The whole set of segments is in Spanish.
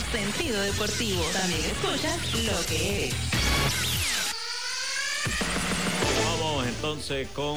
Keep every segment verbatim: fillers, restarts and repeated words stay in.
sentido deportivo. También escuchas lo que es. Vamos entonces con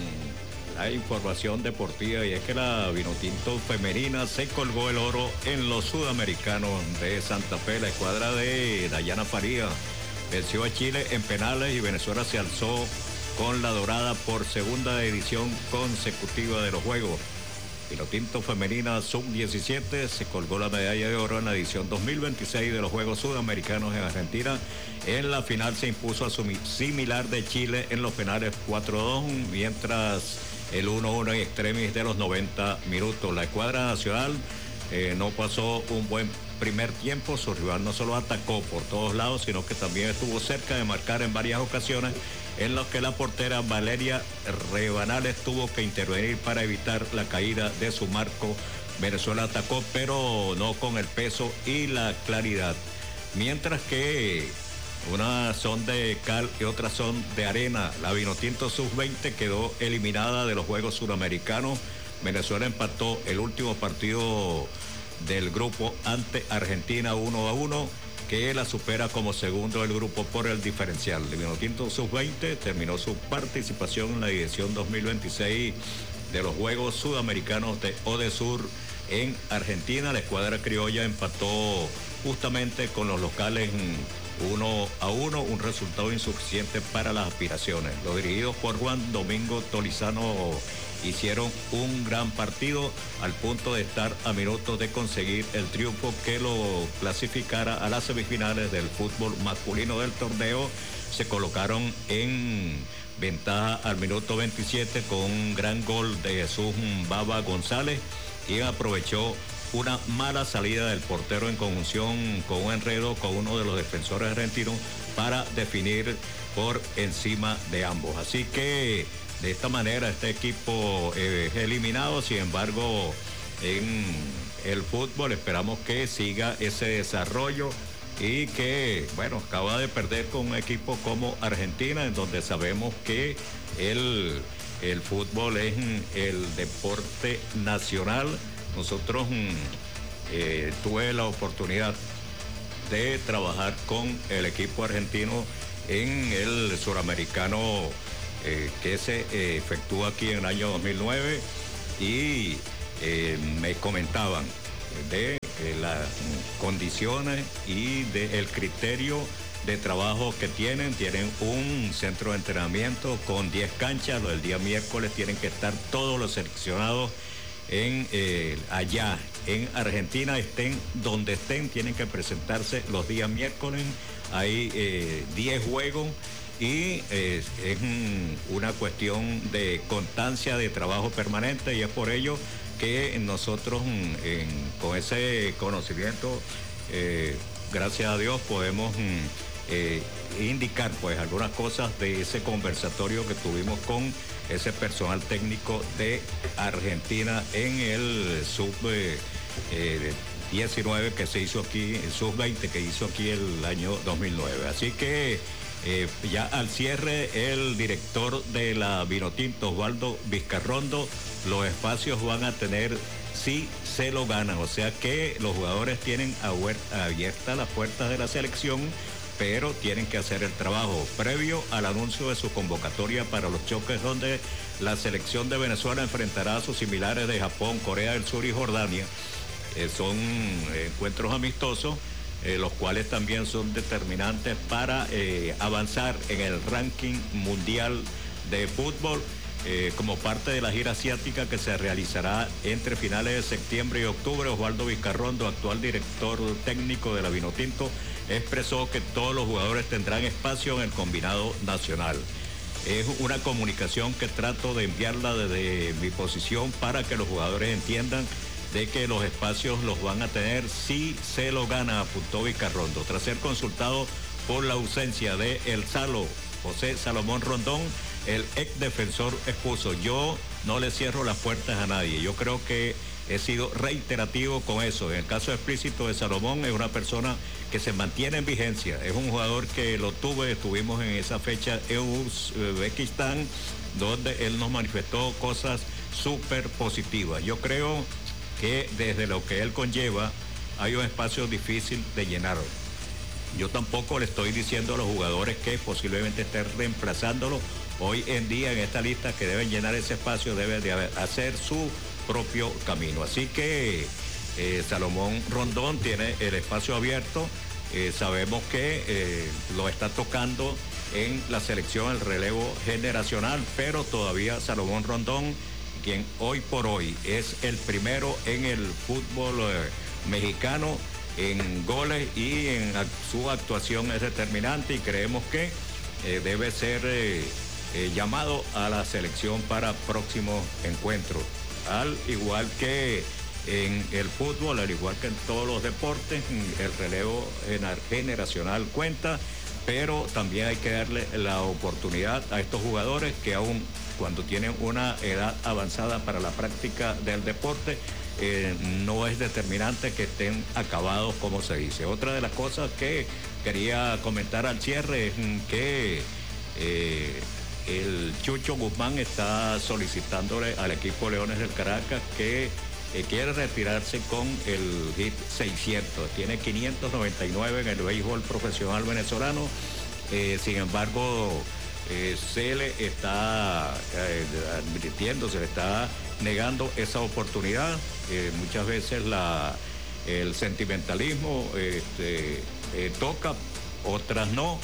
la información deportiva, y es que la Vinotinto femenina se colgó el oro en los sudamericanos de Santa Fe. La escuadra de Dayana Faría venció a Chile en penales y Venezuela se alzó con la dorada por segunda edición consecutiva de los Juegos. Vinotinto femenina sub diecisiete se colgó la medalla de oro en la edición dos mil veintiséis de los Juegos Sudamericanos en Argentina. En la final se impuso a su similar de Chile en los penales cuatro a dos, mientras el uno a uno en extremis de los noventa minutos. La escuadra nacional eh, no pasó un buen primer tiempo. Su rival no solo atacó por todos lados, sino que también estuvo cerca de marcar en varias ocasiones, en los que la portera Valeria Rebanales tuvo que intervenir para evitar la caída de su marco. Venezuela atacó, pero no con el peso y la claridad. Mientras que unas son de cal y otras son de arena. La Vinotinto sub veinte quedó eliminada de los Juegos Suramericanos. Venezuela empató el último partido del grupo ante Argentina uno a uno, que la supera como segundo del grupo por el diferencial. El Vinotinto sub veinte terminó su participación en la edición dos mil veintiséis de los Juegos Sudamericanos de Odesur en Argentina. La escuadra criolla empató justamente con los locales uno a uno, un resultado insuficiente para las aspiraciones. Los dirigidos por Juan Domingo Tolizano hicieron un gran partido al punto de estar a minutos de conseguir el triunfo que lo clasificara a las semifinales del fútbol masculino del torneo. Se colocaron en ventaja al minuto veintisiete con un gran gol de Jesús Baba González, quien aprovechó una mala salida del portero en conjunción con un enredo con uno de los defensores argentinos para definir por encima de ambos. Así que de esta manera este equipo eh, es eliminado. Sin embargo, en el fútbol esperamos que siga ese desarrollo y que, bueno, acaba de perder con un equipo como Argentina, en donde sabemos que el, el fútbol es el deporte nacional. Nosotros eh, tuve la oportunidad de trabajar con el equipo argentino en el suramericano eh, que se eh, efectúa aquí en el año dos mil nueve, y eh, me comentaban de eh, las condiciones y del criterio de trabajo que tienen. Tienen un centro de entrenamiento con diez canchas. Lo del día miércoles tienen que estar todos los seleccionados en eh, allá en Argentina, estén donde estén, tienen que presentarse los días miércoles. Hay eh, diez juegos y eh, es un, una cuestión de constancia, de trabajo permanente, y es por ello que nosotros en, con ese conocimiento, eh, gracias a Dios, podemos eh, indicar pues algunas cosas de ese conversatorio que tuvimos con ese personal técnico de Argentina en el sub eh, eh, diecinueve que se hizo aquí, el sub veinte que hizo aquí el año dos mil nueve. Así que eh, ya al cierre, el director de la Vinotinto, Osvaldo Vizcarrondo, los espacios van a tener si se lo ganan, o sea que los jugadores tienen abiertas las puertas de la selección, pero tienen que hacer el trabajo previo al anuncio de su convocatoria para los choques donde la selección de Venezuela enfrentará a sus similares de Japón, Corea del Sur y Jordania. Eh, son eh, encuentros amistosos, eh, los cuales también son determinantes para eh, avanzar en el ranking mundial de fútbol, eh, como parte de la gira asiática que se realizará entre finales de septiembre y octubre. Osvaldo Vizcarrondo, actual director técnico de la Vinotinto, expresó que todos los jugadores tendrán espacio en el combinado nacional. Es una comunicación que trato de enviarla desde mi posición para que los jugadores entiendan de que los espacios los van a tener si se lo gana, apuntó Vizcarrondo. Tras ser consultado por la ausencia de El Salo, José Salomón Rondón, el ex defensor expuso: yo no le cierro las puertas a nadie. Yo creo que he sido reiterativo con eso. En el caso explícito de Salomón, es una persona que se mantiene en vigencia. Es un jugador que lo tuve, estuvimos en esa fecha en Uzbekistán, donde él nos manifestó cosas súper positivas. Yo creo que desde lo que él conlleva, hay un espacio difícil de llenar. Yo tampoco le estoy diciendo a los jugadores que posiblemente estén reemplazándolo. Hoy en día en esta lista que deben llenar ese espacio deben de hacer su propio camino. Así que eh, Salomón Rondón tiene el espacio abierto. Eh, sabemos que eh, lo está tocando en la selección, el relevo generacional, pero todavía Salomón Rondón, quien hoy por hoy es el primero en el fútbol eh, mexicano en goles y en su actuación es determinante y creemos que eh, debe ser eh, eh, llamado a la selección para próximos encuentros. Al igual que en el fútbol, al igual que en todos los deportes, el relevo generacional cuenta, pero también hay que darle la oportunidad a estos jugadores que aún cuando tienen una edad avanzada para la práctica del deporte, Eh, no es determinante que estén acabados, como se dice. Otra de las cosas que quería comentar al cierre es que eh, el Chucho Guzmán está solicitándole al equipo Leones del Caracas que eh, quiere retirarse con el hit seiscientos. Tiene quinientos noventa y nueve en el béisbol profesional venezolano. Eh, sin embargo, eh, se le está eh, advirtiendo, se le está negando esa oportunidad. Eh, muchas veces la, el sentimentalismo este, eh, toca, otras no,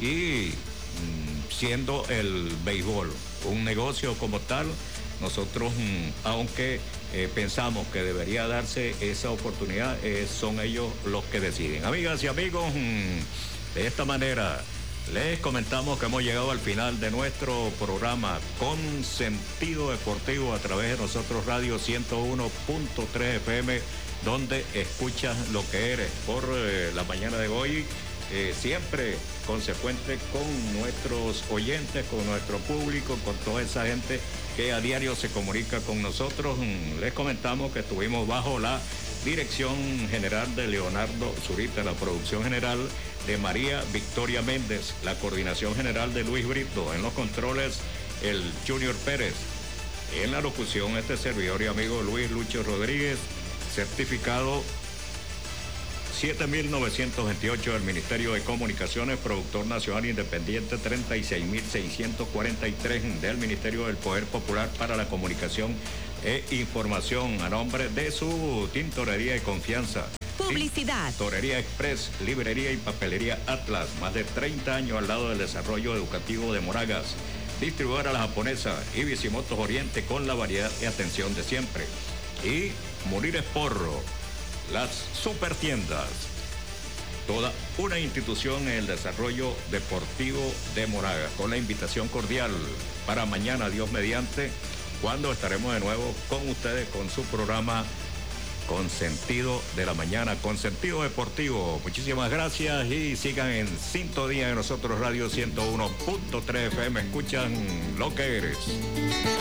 y mm, siendo el béisbol un negocio como tal, nosotros, mm, aunque eh, pensamos que debería darse esa oportunidad, eh, son ellos los que deciden. Amigas y amigos, mm, de esta manera les comentamos que hemos llegado al final de nuestro programa Con Sentido Deportivo a través de nosotros Radio ciento uno punto tres F M, donde escuchas lo que eres. Por eh, la mañana de hoy, eh, siempre consecuente con nuestros oyentes, con nuestro público, con toda esa gente que a diario se comunica con nosotros. Les comentamos que estuvimos bajo la dirección general de Leonardo Zurita, la producción general de María Victoria Méndez, la coordinación general de Luis Brito, en los controles el Junior Pérez, en la locución este servidor y amigo Luis Lucho Rodríguez, certificado siete mil novecientos veintiocho del Ministerio de Comunicaciones, productor nacional independiente treinta y seis mil seiscientos cuarenta y tres del Ministerio del Poder Popular para la Comunicación e Información, a nombre de su tintorería de confianza. Publicidad. Tintorería Express, librería y papelería Atlas, más de treinta años al lado del desarrollo educativo de Moragas. Distribuidora La Japonesa y Bicimotos Oriente con la variedad y atención de siempre. Y Murires Porro, las super tiendas. Toda una institución en el desarrollo deportivo de Moragas, con la invitación cordial para mañana, Dios mediante, cuando estaremos de nuevo con ustedes con su programa Con Sentido de la Mañana, Con Sentido Deportivo. Muchísimas gracias y sigan en sintonía de nosotros Radio ciento uno punto tres F M. Escuchan lo que eres.